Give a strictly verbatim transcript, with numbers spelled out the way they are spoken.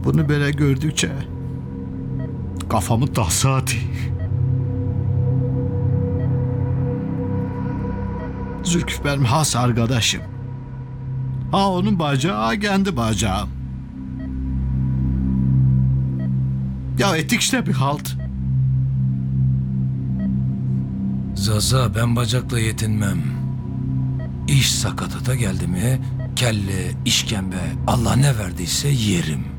Bunu böyle gördükçe kafamı tahsa atıyor. Zülküf benim has arkadaşım. Ha onun bacağı, ha kendi bacağım. Ya ettik işte bir halt. Zaza, ben bacakla yetinmem. İş sakatata geldi mi kelle, işkembe, Allah ne verdiyse yerim.